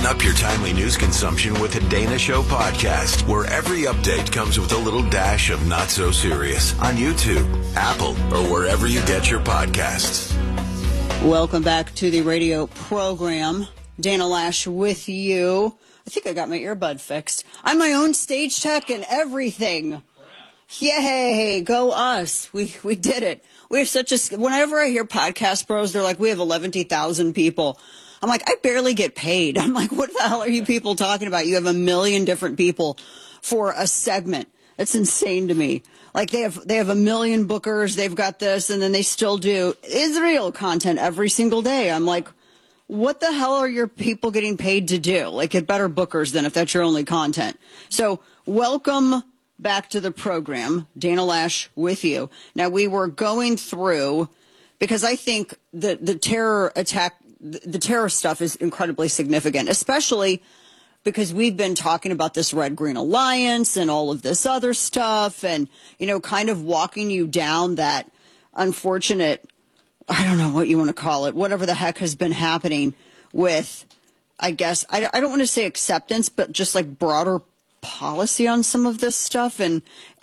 Liven up your timely news consumption with the Dana Show podcast, where every update comes with a little dash of not so serious on YouTube, Apple, or wherever you get your podcasts. Welcome back to the radio program. Dana Lash with you. I think I got my earbud fixed. I'm my own stage tech and everything. Yay, go us. We did it. We have whenever I hear Podcast Bros, they're like, we have 11,000 people. I'm like, I barely get paid. I'm like, what the hell are you people talking about? You have 1 million different people for a segment. That's insane to me. Like they have 1 million bookers. They've got this, and then they still do Israel content every single day. I'm like, what the hell are your people getting paid to do? Like, get better bookers than if that's your only content. So welcome back to the program. Dana Lash with you. Now, we were going through, because I think the terror attack, the terror stuff is incredibly significant, especially because we've been talking about this Red-Green Alliance and all of this other stuff and, you know, kind of walking you down that unfortunate, I don't know what you want to call it, whatever the heck has been happening with, I guess, I don't want to say acceptance, but just like broader policy on some of this stuff and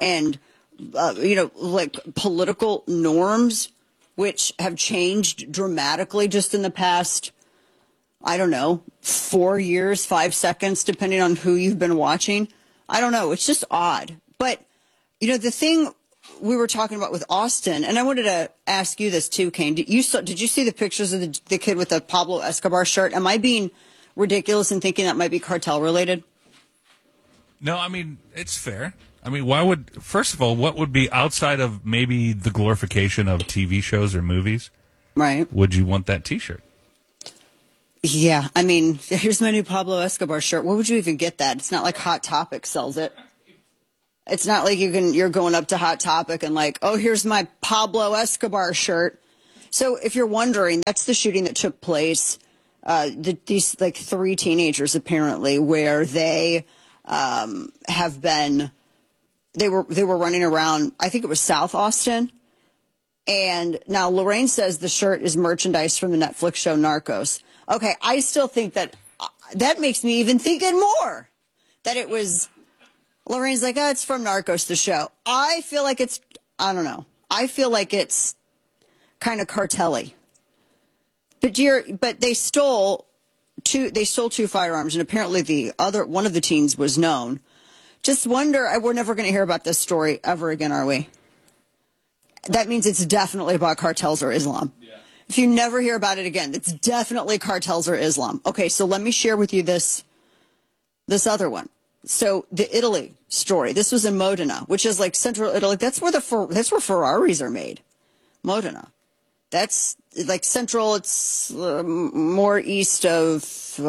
you know, like political norms, which have changed dramatically just in the past, I don't know, 4 years, 5 seconds, depending on who you've been watching. I don't know. It's just odd. But, you know, the thing we were talking about with Austin, and I wanted to ask you this too, Kane. Did you see the pictures of the kid with the Pablo Escobar shirt? Am I being ridiculous in thinking that might be cartel related? No, I mean, it's fair. I mean, first of all, what would be outside of maybe the glorification of TV shows or movies? Right. Would you want that T-shirt? Yeah. I mean, here's my new Pablo Escobar shirt. Where would you even get that? It's not like Hot Topic sells it. It's not like you're going up to Hot Topic and like, oh, here's my Pablo Escobar shirt. So if you're wondering, that's the shooting that took place. These like 3 teenagers apparently, where they they were running around, I think it was South Austin. And now Lorraine says the shirt is merchandise from the Netflix show Narcos. Okay, I still think that makes me even think it more that it was. Lorraine's like, oh, it's from Narcos, the show. I feel like I don't know. I feel like it's kind of cartel-y. But they stole 2 firearms, and apparently one of the teens was known. Just wonder, we're never going to hear about this story ever again, are we? That means it's definitely about cartels or Islam. Yeah. If you never hear about it again, it's definitely cartels or Islam. Okay, so let me share with you this other one. So the Italy story. This was in Modena, which is like central Italy. That's where Ferraris are made. Modena. That's like central. It's more east of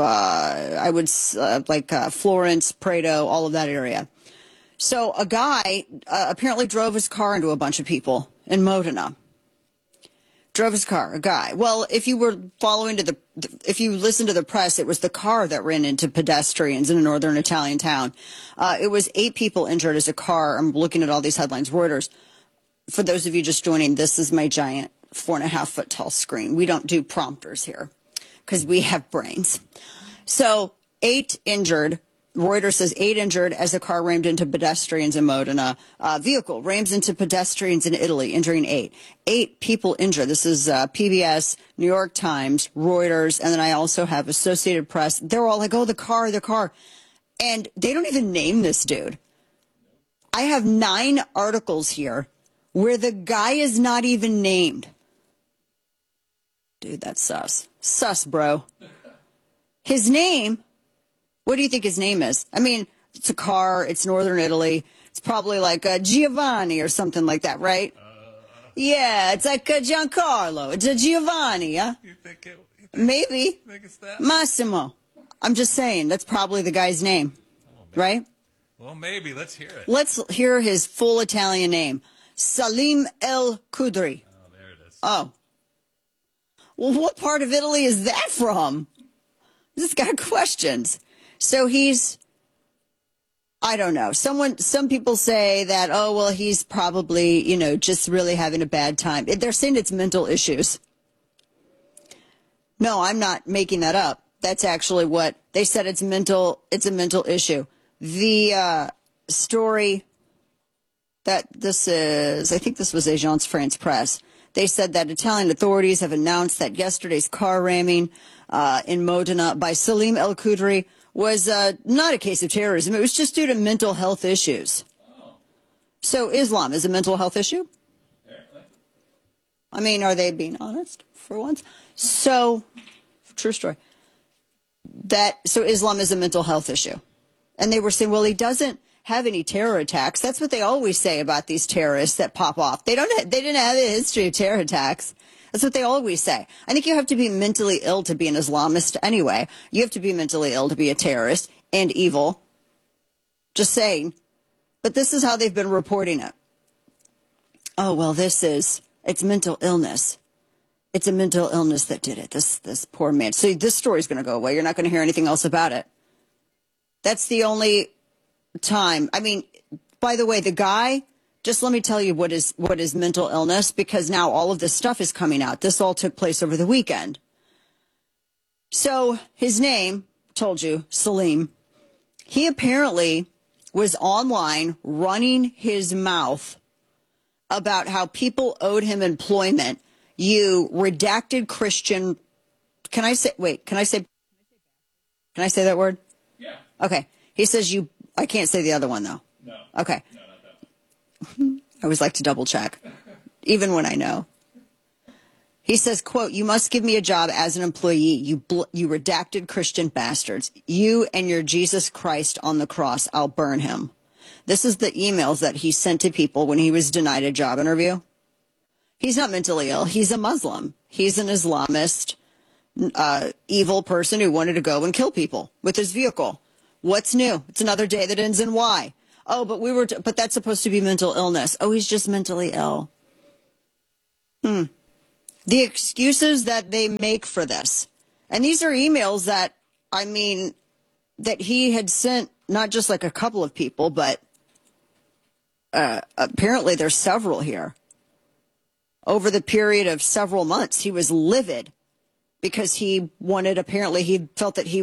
Florence, Prato, all of that area. So a guy apparently drove his car into a bunch of people in Modena. Drove his car, a guy. Well, if you were if you listened to the press, it was the car that ran into pedestrians in a northern Italian town. It was 8 people injured as a car. I'm looking at all these headlines. Reuters. For those of you just joining, this is my giant 4.5 foot tall screen. We don't do prompters here because we have brains. So 8 injured. Reuters says 8 injured as a car rammed into pedestrians in Modena. Vehicle rams into pedestrians in Italy, injuring 8. 8 people injured. This is PBS, New York Times, Reuters, and then I also have Associated Press. They're all like, oh, the car. And they don't even name this dude. I have 9 articles here where the guy is not even named. Dude, that's sus. Sus, bro. His name... What do you think his name is? I mean, it's a car. It's northern Italy. It's probably like a Giovanni or something like that, right? Yeah, it's like a Giancarlo. It's a Giovanni, huh? Maybe. Think it's that? Massimo. I'm just saying, that's probably the guy's name, right? Well, maybe. Let's hear it. Let's hear his full Italian name. Salim El Khudri. Oh, there it is. Oh. Well, what part of Italy is that from? This got questions. So I don't know. Some people say that, oh, well, he's probably, just really having a bad time. They're saying it's mental issues. No, I'm not making that up. That's actually what they said. It's mental. It's a mental issue. The story that this is, I think this was Agence France Presse. They said that Italian authorities have announced that yesterday's car ramming in Modena by Salim El Khudri was not a case of terrorism. It was just due to mental health issues. So Islam is a mental health issue? I mean, are they being honest for once? So, true story. So Islam is a mental health issue. And they were saying, well, he doesn't have any terror attacks. That's what they always say about these terrorists that pop off. They didn't have a history of terror attacks. That's what they always say. I think you have to be mentally ill to be an Islamist anyway. You have to be mentally ill to be a terrorist and evil. Just saying. But this is how they've been reporting it. Oh, well, it's mental illness. It's a mental illness that did it, this poor man. So this story's going to go away. You're not going to hear anything else about it. That's the only time. I mean, by the way, the guy, just let me tell you what is mental illness, because now all of this stuff is coming out. This all took place over the weekend. So his name, told you, Salim, he apparently was online running his mouth about how people owed him employment. You redacted Christian. Can I say that word? Yeah. Okay. He says I can't say the other one though. No. Okay. No, not that one. I always like to double check, even when I know. He says, quote, "You must give me a job as an employee. You redacted Christian bastards. You and your Jesus Christ on the cross. I'll burn him." This is the emails that he sent to people when he was denied a job interview. He's not mentally ill. He's a Muslim. He's an Islamist, evil person who wanted to go and kill people with his vehicle. What's new? It's another day that ends in Y. Oh, but that's supposed to be mental illness. Oh, he's just mentally ill. The excuses that they make for this. And these are emails that, that he had sent not just like a couple of people, but apparently there's several here. Over the period of several months, he was livid because he felt that he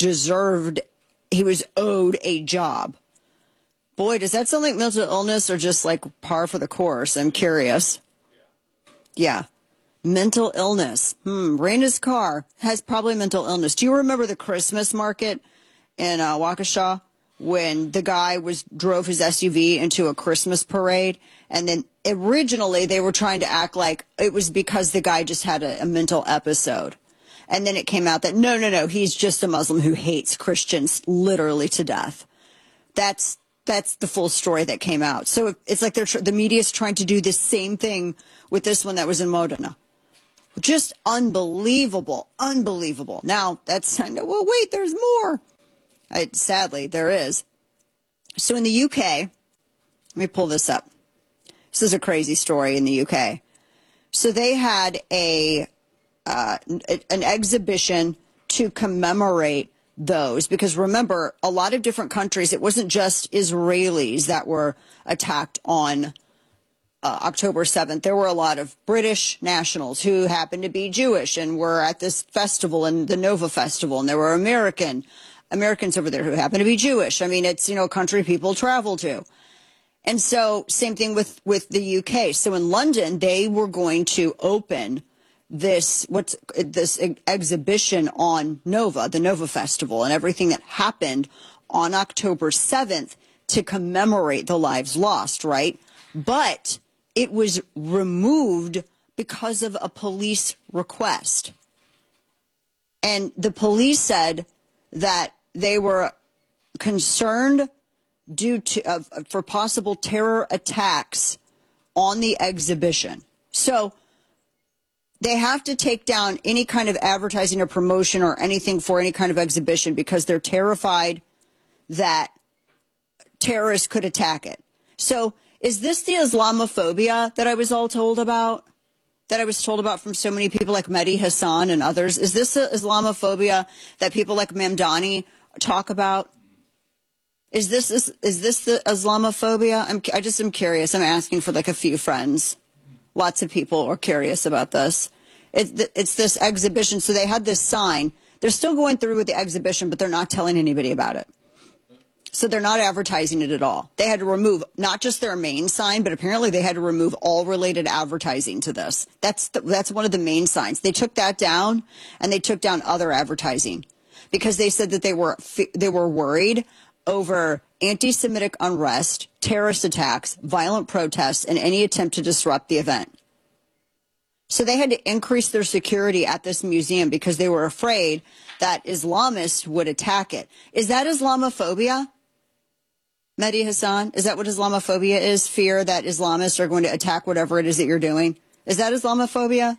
was owed a job. Boy, does that sound like mental illness or just like par for the course? I'm curious. Yeah. Mental illness. Raina's car has probably mental illness. Do you remember the Christmas market in Waukesha when the guy drove his SUV into a Christmas parade? And then originally they were trying to act like it was because the guy just had a mental episode. And then it came out that no, he's just a Muslim who hates Christians literally to death. That's the full story that came out. So it's like the media's trying to do the same thing with this one that was in Modena. Just unbelievable. Now, well, wait, there's more. Sadly, there is. So in the UK, let me pull this up. This is a crazy story in the UK. So they had an exhibition to commemorate those, because remember, a lot of different countries, it wasn't just Israelis that were attacked on October 7th. There were a lot of British nationals who happened to be Jewish and were at this festival, and the Nova Festival, and there were Americans over there who happened to be Jewish. I mean, it's, a country people travel to. And so same thing with the UK. So in London, they were going to open this exhibition on Nova, the Nova Festival, and everything that happened on October 7th to commemorate the lives lost, right? But it was removed because of a police request. And the police said that they were concerned for possible terror attacks on the exhibition. So they have to take down any kind of advertising or promotion or anything for any kind of exhibition because they're terrified that terrorists could attack it. So is this the Islamophobia that I was told about from so many people like Mehdi Hassan and others? Is this the Islamophobia that people like Mamdani talk about? Is this the Islamophobia? I just am curious. I'm asking for like a few friends. Lots of people are curious about this. It's this exhibition. So they had this sign. They're still going through with the exhibition, but they're not telling anybody about it. So they're not advertising it at all. They had to remove not just their main sign, but apparently they had to remove all related advertising to this. That's one of the main signs. They took that down, and they took down other advertising because they said that they were worried over anti-Semitic unrest, terrorist attacks, violent protests, and any attempt to disrupt the event. So they had to increase their security at this museum because they were afraid that Islamists would attack it. Is that Islamophobia? Mehdi Hassan, is that what Islamophobia is? Fear that Islamists are going to attack whatever it is that you're doing? Is that Islamophobia?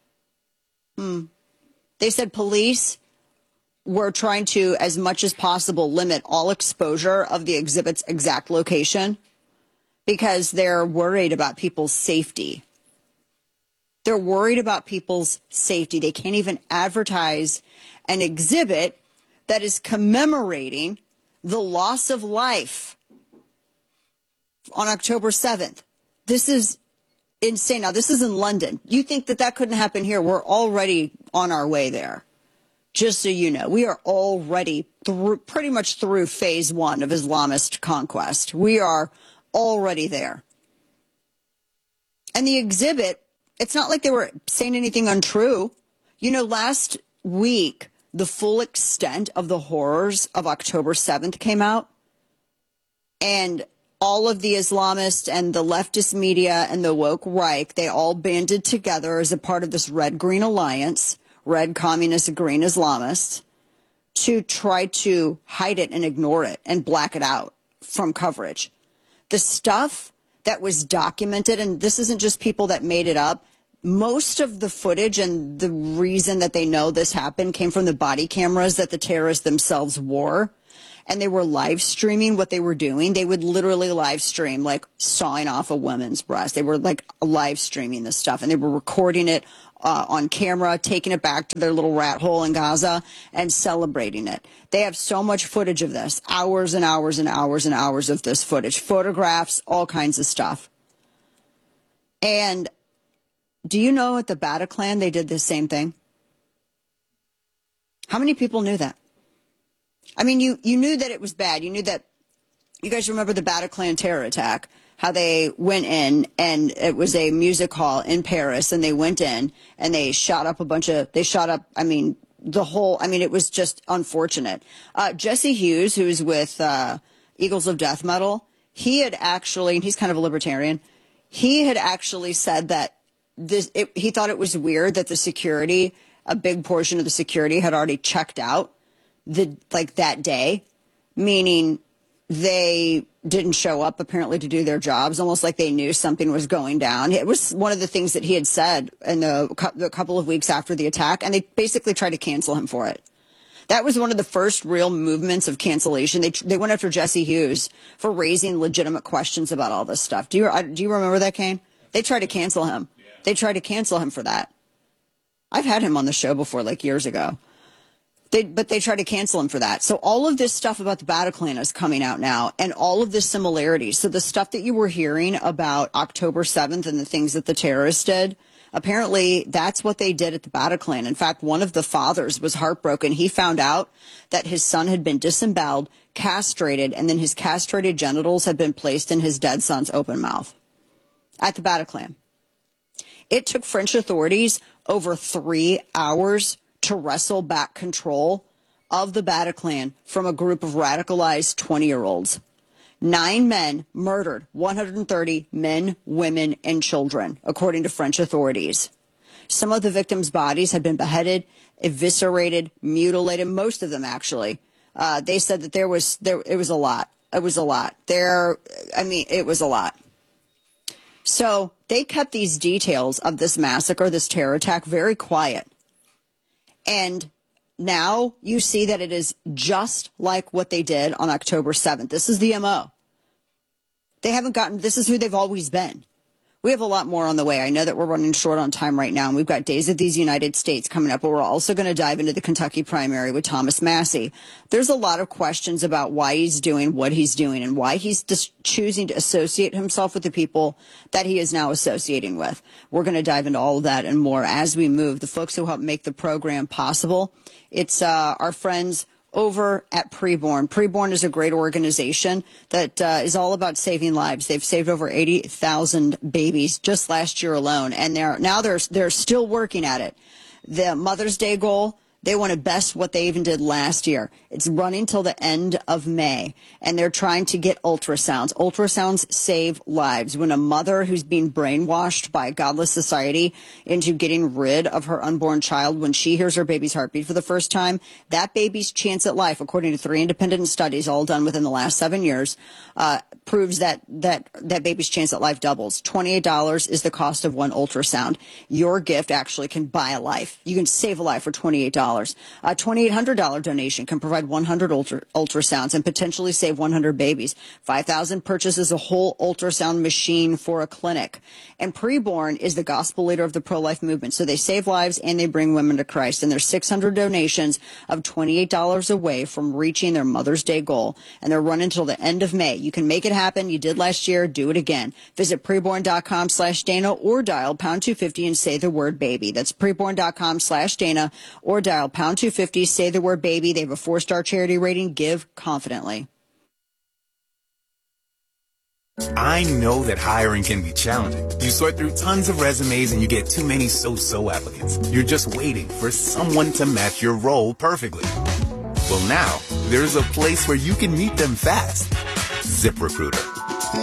They said police were trying to, as much as possible, limit all exposure of the exhibit's exact location because they're worried about people's safety. They're worried about people's safety. They can't even advertise an exhibit that is commemorating the loss of life on October 7th. This is insane. Now, this is in London. You think that couldn't happen here? We're already on our way there. Just so you know, we are already pretty much through phase 1 of Islamist conquest. We are already there. And the exhibit, it's not like they were saying anything untrue. You know, last week, the full extent of the horrors of October 7th came out. And all of the Islamists and the leftist media and the woke Reich, they all banded together as a part of this red-green alliance, red communists, green Islamists, to try to hide it and ignore it and black it out from coverage. The stuff that was documented, and this isn't just people that made it up, most of the footage and the reason that they know this happened came from the body cameras that the terrorists themselves wore. And they were live streaming what they were doing. They would literally live stream, like sawing off a woman's breast. They were like live streaming this stuff, and they were recording it on camera, taking it back to their little rat hole in Gaza and celebrating it. They have so much footage of this, hours and hours and hours and hours of this footage, photographs, all kinds of stuff. And do you know at the Bataclan they did the same thing? How many people knew that? I mean, you knew that it was bad. You knew that, you guys remember the Bataclan terror attack, how they went in and it was a music hall in Paris and they went in and they shot up it was just unfortunate. Jesse Hughes, who's with Eagles of Death Metal, he had actually, and he's kind of a libertarian, he had actually said that he thought it was weird that the security, a big portion of the security had already checked out that day, meaning they didn't show up apparently to do their jobs, almost like they knew something was going down. It was one of the things that he had said in the couple of weeks after the attack, and they basically tried to cancel him for it. That was one of the first real movements of cancellation. They went after Jesse Hughes for raising legitimate questions about all this stuff. Do you remember that, Kane? They tried to cancel him. Yeah. They tried to cancel him for that. I've had him on the show before, like years ago. But they tried to cancel him for that. So all of this stuff about the Bataclan is coming out now, and all of the similarities. So the stuff that you were hearing about October 7th and the things that the terrorists did, apparently that's what they did at the Bataclan. In fact, one of the fathers was heartbroken. He found out that his son had been disemboweled, castrated, and then his castrated genitals had been placed in his dead son's open mouth at the Bataclan. It took French authorities over 3 hours to wrestle back control of the Bataclan from a group of radicalized 20-year-olds. 9 men murdered 130 men, women, and children, according to French authorities. Some of the victims' bodies had been beheaded, eviscerated, mutilated, most of them actually. They said that it was a lot. It was a lot. It was a lot. So they kept these details of this massacre, this terror attack, very quiet. And now you see that it is just like what they did on October 7th. This is the MO. This is who they've always been. We have a lot more on the way. I know that we're running short on time right now, and we've got Days of these United States coming up, but we're also going to dive into the Kentucky primary with Thomas Massie. There's a lot of questions about why he's doing what he's doing and why he's just choosing to associate himself with the people that he is now associating with. We're going to dive into all of that and more as we move. The folks who help make the program possible, it's our friends over at Preborn. Preborn is a great organization that is all about saving lives. They've saved over 80,000 babies just last year alone, and they're still working at it. The Mother's Day goal, they want to best what they even did last year. It's running till the end of May, and they're trying to get ultrasounds. Ultrasounds save lives. When a mother who's being brainwashed by a godless society into getting rid of her unborn child, when she hears her baby's heartbeat for the first time, that baby's chance at life, according to 3 independent studies all done within the last 7 years, proves that baby's chance at life doubles. $28 is the cost of one ultrasound. Your gift actually can buy a life. You can save a life for $28. A $2,800 donation can provide 100 ultrasounds and potentially save 100 babies. $5,000 purchases a whole ultrasound machine for a clinic. And Preborn is the gospel leader of the pro-life movement. So they save lives and they bring women to Christ. And there's 600 donations of $28 away from reaching their Mother's Day goal. And they're running until the end of May. You can make it happen. You did last year. Do it again. Visit preborn.com/Dana or dial pound 250 and say the word baby. That's preborn.com/Dana or dial pound 250, say the word baby. They have a 4-star charity rating. Give confidently. I know that hiring can be challenging. You sort through tons of resumes and you get too many so-so applicants. You're just waiting for someone to match your role perfectly. Well, now there's a place where you can meet them fast. ZipRecruiter.